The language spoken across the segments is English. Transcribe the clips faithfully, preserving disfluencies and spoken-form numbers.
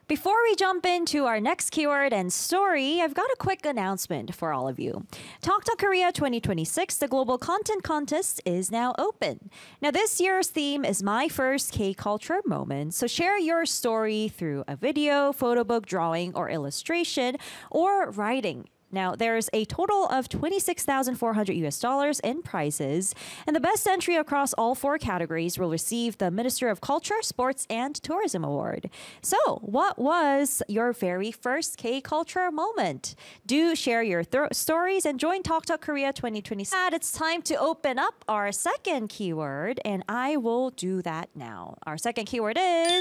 Before we jump into our next keyword and story, I've got a quick announcement for all of you. Talk Talk Korea twenty twenty-six, the Global Content Contest, is now open. Now, this year's theme is My First K-Culture Moment, so share your story through a video, photo book, drawing, or illustration, or writing. Now, there's a total of twenty-six thousand four hundred U S dollars in prizes, and the best entry across all four categories will receive the Minister of Culture, Sports, and Tourism Award. So, what was your very first K-Culture moment? Do share your th- stories and join Talk Talk Korea twenty twenty-six. And it's time to open up our second keyword, and I will do that now. Our second keyword is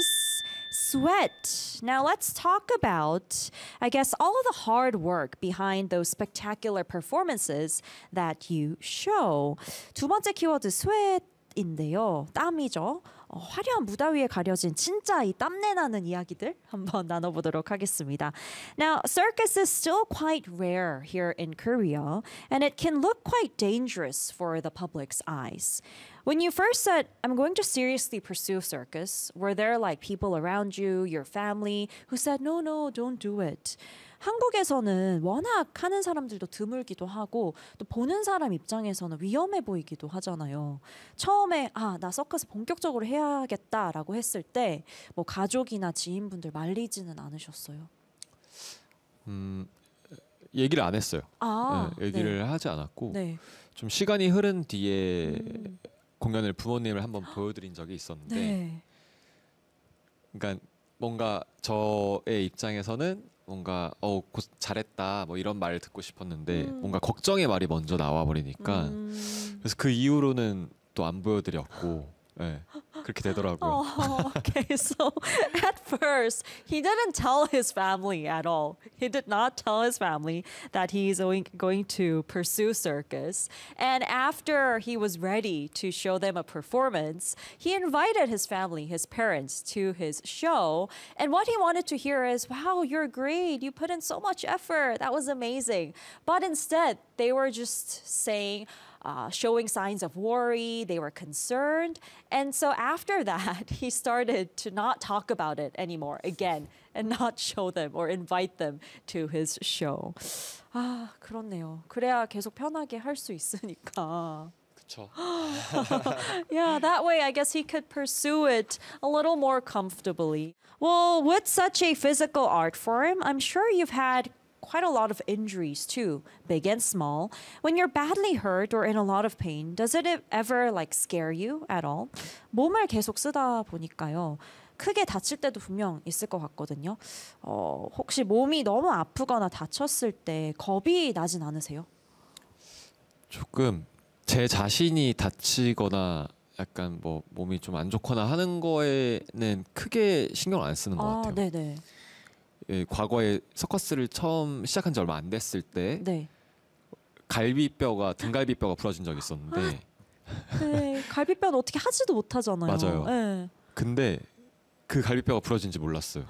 sweat. Now let's talk about, I guess, all of the hard work behind those spectacular performances that you show. 두 번째 키워드 sweat인데요. 땀이죠. 어, 화려한 무대 위에 가려진 진짜 이 땀내 나는 이야기들 한번 나눠보도록 하겠습니다. Now, circus is still quite rare here in Korea, and it can look quite dangerous for the public's eyes. When you first said, I'm going to seriously pursue circus, were there like people around you, your family, who said, no, no, don't do it? 한국에서는 워낙 하는 사람들도 드물기도 하고 또 보는 사람 입장에서는 위험해 보이기도 하잖아요. 처음에 아, 나 서커스 본격적으로 해야겠다라고 했을 때 뭐 가족이나 지인분들 말리지는 않으셨어요? 음, 얘기를 안 했어요. 아, 네, 얘기를 네. 하지 않았고 네. 좀 시간이 흐른 뒤에 음. 공연을 부모님을 한번 보여드린 적이 있었는데 네. 그러니까 뭔가 저의 입장에서는 뭔가 어 고, 잘했다 뭐 이런 말을 듣고 싶었는데 음. 뭔가 걱정의 말이 먼저 나와 버리니까 음. 그래서 그 이후로는 또 안 보여드렸고 네, 그렇게 되더라고요. Oh, okay, so at first, he didn't tell his family at all. He did not tell his family that he's going, going to pursue circus. And after he was ready to show them a performance, he invited his family, his parents, to his show. And what he wanted to hear is, wow, you're great. You put in so much effort. That was amazing. But instead, they were just saying, Uh, showing signs of worry, they were concerned. And so after that, he started to not talk about it anymore again and not show them or invite them to his show. 아, 그렇네요. 그래야 계속 편하게 할 수 있으니까. 그렇죠. Yeah, that way I guess he could pursue it a little more comfortably. Well, with such a physical art form, I'm sure you've had quite a lot of injuries too, big and small. When you're badly hurt or in a lot of pain, does it ever like scare you at all? 몸을 계속 쓰다 보니까요. 크게 다칠 때도 분명 있을 것 같거든요. 어, 혹시 몸이 너무 아프거나 다쳤을 때 겁이 나진 않으세요? 조금 제 자신이 다치거나 약간 뭐 몸이 좀 안 좋거나 하는 거에는 크게 신경 안 쓰는 것 아, 같아요. 네네. 예, 과거에 서커스를 처음 시작한 지 얼마 안 됐을 때 네. 갈비뼈가 등갈비뼈가 부러진 적이 있었는데 네, 갈비뼈는 어떻게 하지도 못하잖아요. 맞아요. 네. 근데 그 갈비뼈가 부러진지 몰랐어요.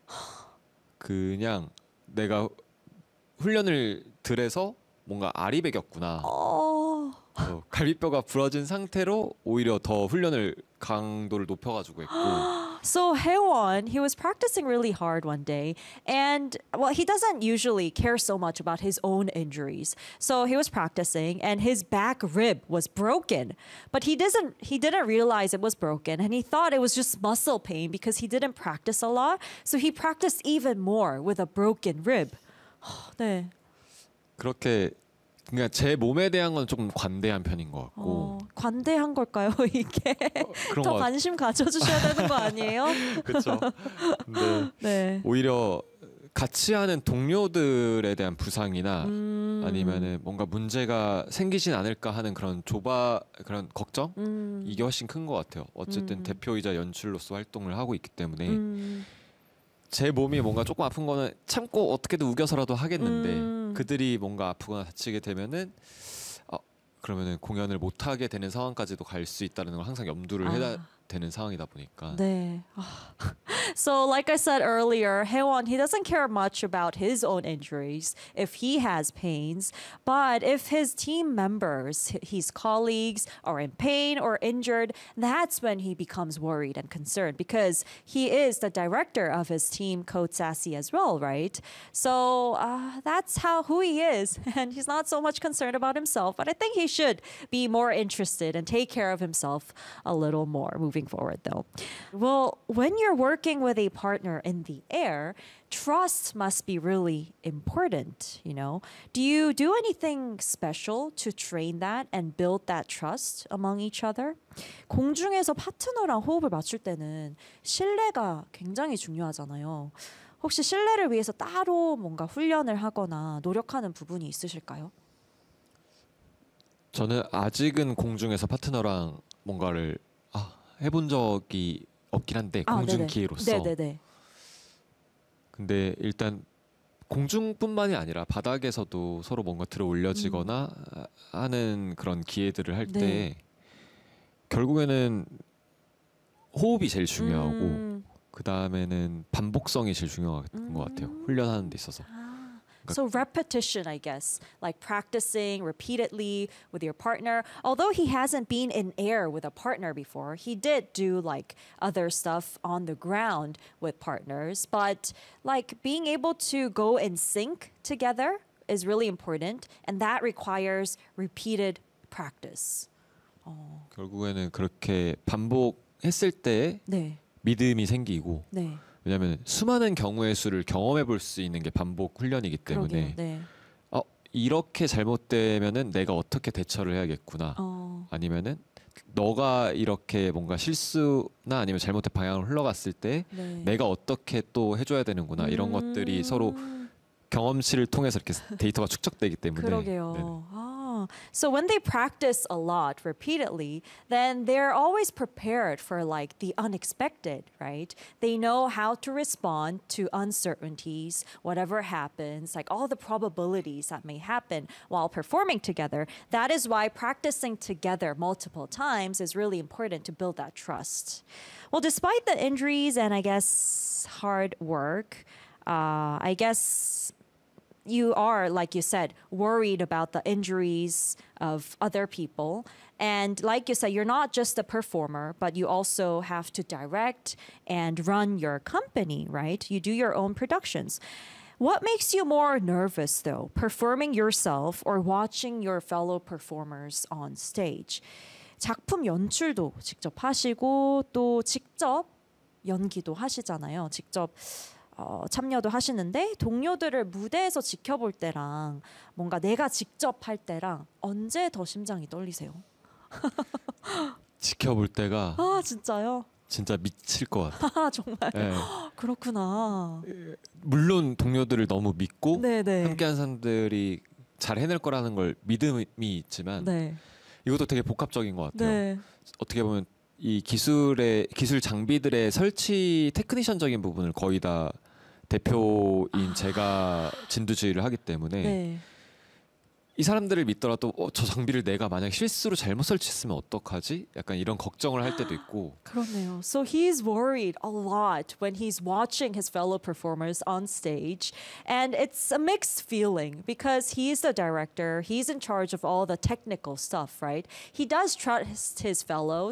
그냥 내가 훈련을 들여서 뭔가 알이 배겼구나. 어... 어, 갈비뼈가 부러진 상태로 오히려 더 훈련을 강도를 높여가지고 했고. So Haewon, he was practicing really hard one day, and well, he doesn't usually care so much about his own injuries. So he was practicing, and his back rib was broken, but he doesn't he didn't realize it was broken, and he thought it was just muscle pain because he didn't practice a lot. So he practiced even more with a broken rib. 네. 그렇게 그러니까 제 몸에 대한 건 조금 관대한 편인 것 같고. 어, 관대한 걸까요, 이게? 어, 그런 더 것 관심 가져주셔야 되는 거 아니에요? 그렇죠. 근데 네. 오히려 같이 하는 동료들에 대한 부상이나 음. 아니면은 뭔가 문제가 생기진 않을까 하는 그런 조바 그런 걱정 음. 이게 훨씬 큰 것 같아요. 어쨌든 음. 대표이자 연출로서 활동을 하고 있기 때문에 음. 제 몸이 뭔가 조금 아픈 거는 참고 어떻게든 우겨서라도 하겠는데 음. 그들이 뭔가 아프거나 다치게 되면은 어, 그러면은 공연을 못 하게 되는 상황까지도 갈 수 있다는 걸 항상 염두를 아. 해야 되는 상황이다 보니까. 네. 아, So, like I said earlier, Haewon, he doesn't care much about his own injuries if he has pains. But if his team members, his colleagues, are in pain or injured, that's when he becomes worried and concerned because he is the director of his team, Code Sassy, as well, right? So, uh, that's how who he is. And he's not so much concerned about himself, but I think he should be more interested and take care of himself a little more moving forward, though. Well, when you're working with a partner in the air, trust must be really important, you know? Do you do anything special to train that and build that trust among each other? 공중에서 파트너랑 호흡을 맞출 때는 신뢰가 굉장히 중요하잖아요. 혹시 신뢰를 위해서 따로 뭔가 훈련을 하거나 노력하는 부분이 있으실까요? 저는 아직은 공중에서 파트너랑 뭔가를 아, 해본 적이 없긴 한데 아, 공중 네네. 기회로서. 네네네. 근데 일단 공중뿐만이 아니라 바닥에서도 서로 뭔가 들어 올려지거나 음. 하는 그런 기회들을 할 때 네. 결국에는 호흡이 제일 중요하고 음. 그 다음에는 반복성이 제일 중요한 음. 것 같아요. 훈련하는 데 있어서. So repetition, I guess, like practicing repeatedly with your partner. Although he hasn't been in air with a partner before, he did do like other stuff on the ground with partners. But like being able to go in sync together is really important, and that requires repeated practice. 결국에는 그렇게 반복했을 때 네, 믿음이 생기고 네, 왜냐하면 수많은 경우의 수를 경험해 볼 수 있는 게 반복 훈련이기 때문에 그러게요. 네. 어, 이렇게 잘못되면은 내가 어떻게 대처를 해야겠구나 어, 아니면은 너가 이렇게 뭔가 실수나 아니면 잘못된 방향으로 흘러갔을 때 네. 내가 어떻게 또 해줘야 되는구나 이런 음. 것들이 서로 경험치를 통해서 이렇게 데이터가 축적되기 때문에 그러게요. 네네. 아. So when they practice a lot repeatedly, then they're always prepared for like the unexpected, right? They know how to respond to uncertainties, whatever happens, like all the probabilities that may happen while performing together. That is why practicing together multiple times is really important to build that trust. Well, despite the injuries and I guess hard work, uh, I guess you are, like you said, worried about the injuries of other people. And like you said, you're not just a performer, but you also have to direct and run your company, right? You do your own productions. What makes you more nervous, though, performing yourself or watching your fellow performers on stage? 작품 연출도 직접 하시고 또 직접 연기도 하시잖아요. 직접 어, 참여도 하시는데 동료들을 무대에서 지켜볼 때랑 뭔가 내가 직접 할 때랑 언제 더 심장이 떨리세요? 지켜볼 때가 아 진짜요? 진짜 미칠 것 같아요. 아 정말 네. 그렇구나. 물론 동료들을 너무 믿고 네네. 함께한 사람들이 잘 해낼 거라는 걸 믿음이 있지만 네. 이것도 되게 복합적인 것 같아요. 네. 어떻게 보면 이 기술의 기술 장비들의 설치 테크니션적인 부분을 거의 다 대표인 제가 진두지휘를 하기 때문에 네. 이 사람들을 믿더라도 어, 저 장비를 내가 만약 실수로 잘못 설치했으면 어떡하지? 약간 이런 걱정을 할 때도 있고. 그렇네요. So he's worried a lot when he's watching his fellow performers on stage. And it's a mixed feeling because he's the director. He's in charge of all the technical stuff, right? He does trust his fellows,